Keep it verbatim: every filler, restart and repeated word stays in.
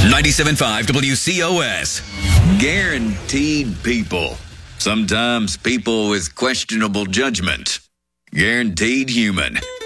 ninety-seven point five W C O S. Guaranteed people. Sometimes people with questionable judgment. Guaranteed human.